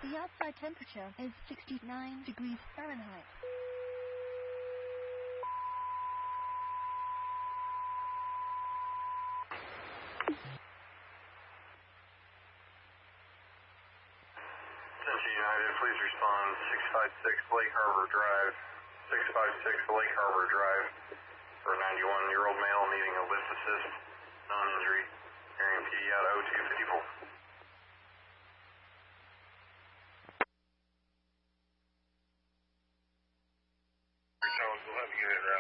The outside temperature is 69 degrees Fahrenheit. Attention United, please respond 656 Lake Harbor Drive. 656 Lake Harbor Drive for a 91-year-old male needing a lift assist, non-injury, carrying PD out 0254. We'll have to get it right.